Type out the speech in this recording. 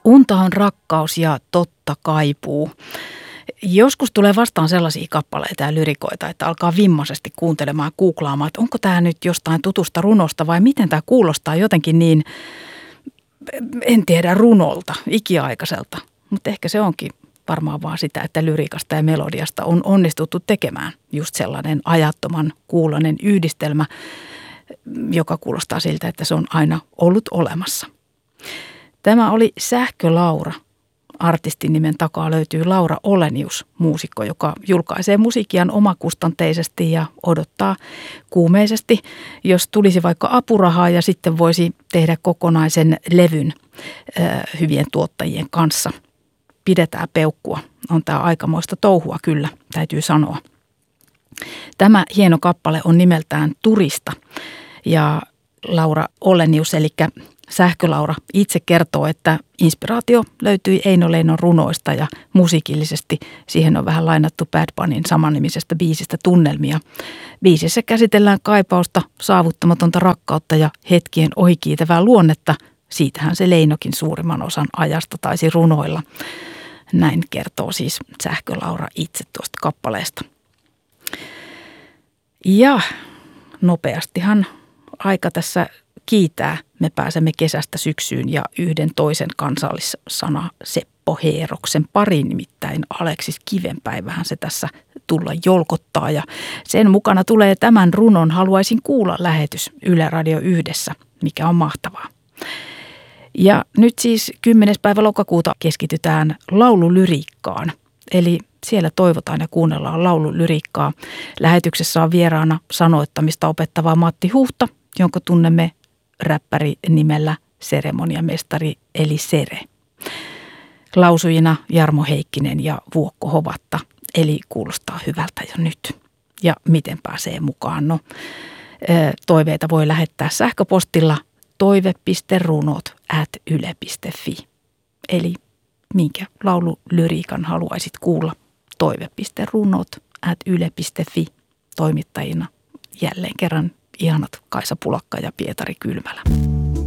Unta on rakkaus ja totta kaipuu. Joskus tulee vastaan sellaisia kappaleita ja lyrikoita, että alkaa vimmaisesti kuuntelemaan ja googlaamaan, että onko tämä nyt jostain tutusta runosta vai miten tämä kuulostaa jotenkin niin, en tiedä, runolta, ikiaikaiselta. Mutta ehkä se onkin varmaan vaan sitä, että lyriikasta ja melodiasta on onnistuttu tekemään just sellainen ajattoman kuuloinen yhdistelmä, joka kuulostaa siltä, että se on aina ollut olemassa. Tämä oli Sähkö-Laura. Artistin nimen takaa löytyy Laura Olenius, muusikko, joka julkaisee musiikkiaan omakustanteisesti ja odottaa kuumeisesti, jos tulisi vaikka apurahaa ja sitten voisi tehdä kokonaisen levyn hyvien tuottajien kanssa. Pidetään peukkua. On tämä aikamoista touhua kyllä, täytyy sanoa. Tämä hieno kappale on nimeltään Turista ja Laura Olenius, eli Sähkö-Laura itse kertoo, että inspiraatio löytyi Eino Leinon runoista ja musiikillisesti siihen on vähän lainattu Bad Bunnyn samannimisestä biisistä Tunnelmia. Biisissä käsitellään kaipausta, saavuttamatonta rakkautta ja hetkien ohikiitävää luonnetta. Siitähän se Leinokin suurimman osan ajasta taisi runoilla. Näin kertoo siis Sähkö-Laura itse tuosta kappaleesta. Ja nopeastihan aika tässä kiitää. Me pääsemme kesästä syksyyn ja yhden toisen kansallissana Seppo Heeroksen pariin, nimittäin Aleksis Kivenpäivähän se tässä tulla jolkottaa. Ja sen mukana tulee tämän runon Haluaisin kuulla lähetys Yle Radio Yhdessä, mikä on mahtavaa. Ja nyt siis 10. päivä lokakuuta keskitytään laululyriikkaan, eli siellä toivotaan ja kuunnellaan laululyriikkaa. Lähetyksessä on vieraana sanoittamista opettava Matti Huhta, jonka tunnemme räppäri nimellä Seremoniamestari eli Sere. Lausujina Jarmo Heikkinen ja Vuokko Hovatta, eli kuulostaa hyvältä jo nyt. Ja miten pääsee mukaan? No, toiveita voi lähettää sähköpostilla toive.runot@yle.fi. Eli minkä laululyriikan haluaisit kuulla? toive.runot@yle.fi. Toimittajina jälleen kerran ihanat Kaisa Pulakka ja Pietari Kylmälä.